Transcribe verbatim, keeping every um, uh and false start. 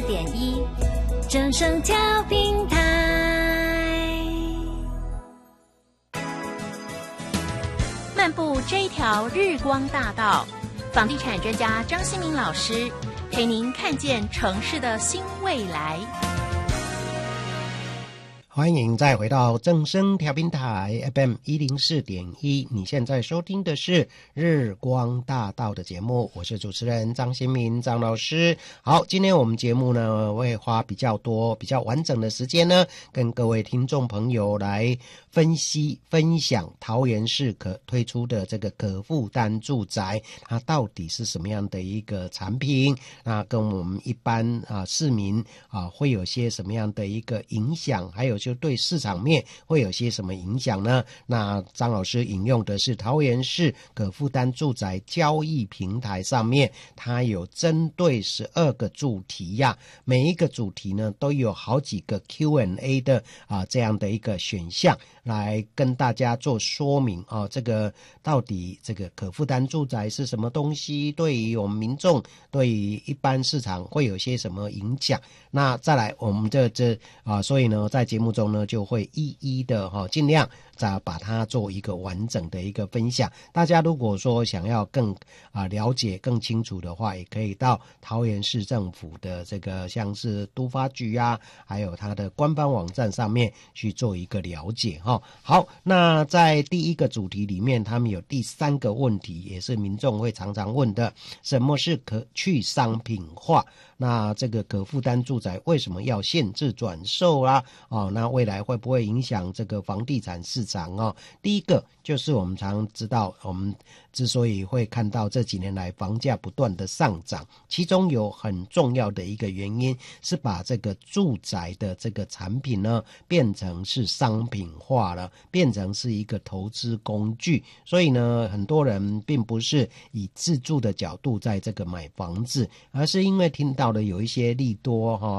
点一，正声调频台。漫步这一条日光大道，房地产专家张新民老师陪您看见城市的新未来。 欢迎再回到正声调频台 F M 一零四点一，你现在收听的是日光大道的节目，我是主持人张新民张老师。好，今天我们节目呢会花比较多比较完整的时间呢，跟各位听众朋友来分析分享桃园市可推出的这个可负担住宅，它到底是什么样的一个产品，那跟我们一般啊市民啊会有些什么样的一个影响，还有就对市场面会有些什么影响呢？那张老师引用的是桃园市可负担住宅交易平台上面，它有针对十二个主题呀、啊，每一个主题呢都有好几个 Q and A 的啊这样的一个选项来跟大家做说明啊，这个到底这个可负担住宅是什么东西，对于我们民众，对于一般市场会有些什么影响？那再来我们这这啊，所以呢在节目中呢就会一一的哈、哦、尽量再把它做一个完整的一个分享。大家如果说想要更啊了解更清楚的话，也可以到桃园市政府的这个像是都发局啊，还有它的官方网站上面去做一个了解哈、哦。好，那在第一个主题里面，他们有第三个问题，也是民众会常常问的，什么是可去商品化？那这个可负担住宅为什么要限制转售啦、啊？哦，那未来会不会影响这个房地产市场哦？第一个就是我们常知道，我们之所以会看到这几年来房价不断的上涨，其中有很重要的一个原因是把这个住宅的这个产品呢变成是商品化了，变成是一个投资工具。所以呢，很多人并不是以自住的角度在这个买房子，而是因为听到了有一些利多哈、哦。